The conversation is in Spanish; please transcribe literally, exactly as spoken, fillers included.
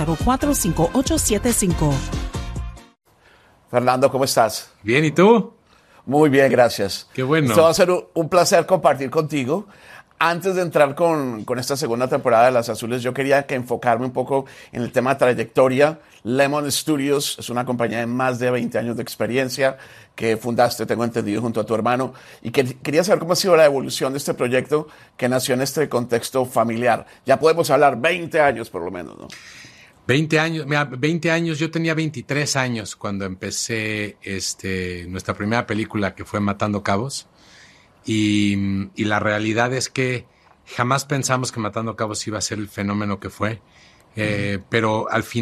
cero cuatro cinco ocho siete cinco. Fernando, ¿cómo estás? Bien, ¿y tú? Muy bien, gracias. Qué bueno. Esto va a ser un, un placer compartir contigo. Antes de entrar con, con esta segunda temporada de Las Azules, yo quería que enfocarme un poco en el tema trayectoria. Lemon Studios es una compañía de más de veinte años de experiencia que fundaste, tengo entendido, junto a tu hermano. Y que, quería saber cómo ha sido la evolución de este proyecto que nació en este contexto familiar. Ya podemos hablar veinte años por lo menos, ¿no? veinte años, mira, veinte años, yo tenía veintitrés años cuando empecé este, nuestra primera película, que fue Matando Cabos. Y, y la realidad es que jamás pensamos que Matando Cabos iba a ser el fenómeno que fue, eh, uh-huh. pero al final